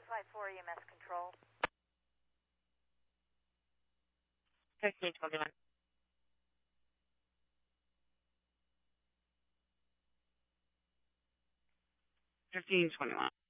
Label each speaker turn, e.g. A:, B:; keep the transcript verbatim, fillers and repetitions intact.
A: five four E M S control.
B: fifteen twenty-one. fifteen twenty-one.